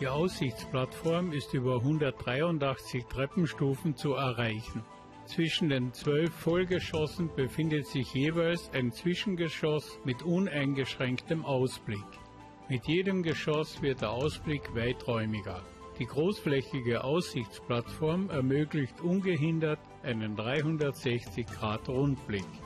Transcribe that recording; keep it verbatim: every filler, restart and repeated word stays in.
Die Aussichtsplattform ist über hundertdreiundachtzig Treppenstufen zu erreichen. Zwischen den zwölf Vollgeschossen befindet sich jeweils ein Zwischengeschoss mit uneingeschränktem Ausblick. Mit jedem Geschoss wird der Ausblick weiträumiger. Die großflächige Aussichtsplattform ermöglicht ungehindert einen dreihundertsechzig Grad Rundblick.